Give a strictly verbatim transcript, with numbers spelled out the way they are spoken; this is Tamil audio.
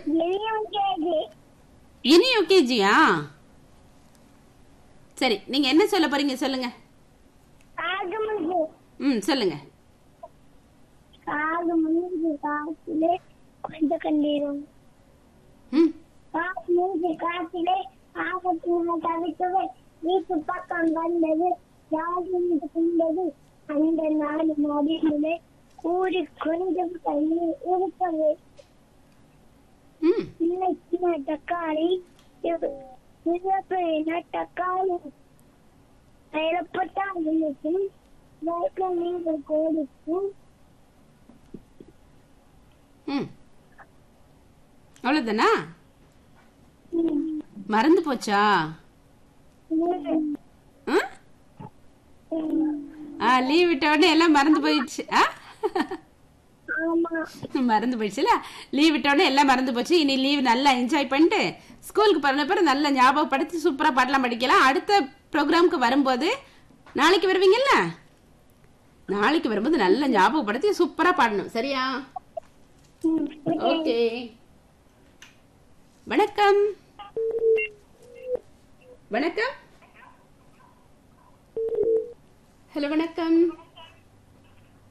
இனி யூகேஜியா? சரி, நீங்க என்ன சொல்ல போறீங்க சொல்லுங்க. ம் சொல்லுங்க. ம் காட்டிலே ஆபத்தினால் தவிக்கவே வீட்டு பக்கம் வந்தது யாரும் கொண்டது அந்த நாலு மடியிலே கூடி கொஞ்சம் கையில் இருக்கவே ம் இன்னைக்கு தக்காளி தக்காளி அயலப்பட்டா இன்னைக்கும் வைக்க நீங்கள் கோடிக்கும். ம் அவ்வளவுதானா? மறந்து போச்சா? லீவ் விட்ட உடனே எல்லாம் மறந்து போயிடுச்சு. மறந்து போயிடுச்சுல, லீவ் விட்ட உடனே எல்லாம் மறந்து போச்சு. இனி லீவ் நல்லா என்ஜாய் பண்ணிட்டு ஸ்கூலுக்கு போன பிறகு நல்லா ஞாபகப்படுத்தி சூப்பரா பாடலாம் படிக்கலாம். அடுத்த ப்ரோக்ராமுக்கு வரும்போது நாளைக்கு வருவீங்கல்ல, நாளைக்கு வரும்போது நல்லா ஞாபகப்படுத்தி சூப்பரா பாடணும். சரியா? ஓகே. வணக்கம். வணக்கம். ஹலோ வணக்கம்.